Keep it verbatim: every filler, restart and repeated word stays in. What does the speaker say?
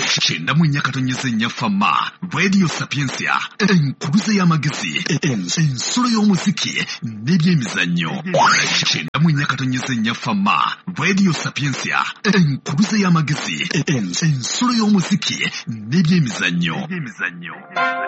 Kyenda mu nnya katonyeza ennya Fama, Radio Sapiensia, enkuluze y'amagezi, ensolo y'omuziki n'ebyemizannyo. Kyenda mu nnya katonyeza ennya Fama, Radio Sapiensia, enkuluze y'amagezi, ensolo y'omuziki n'ebyemizannyo.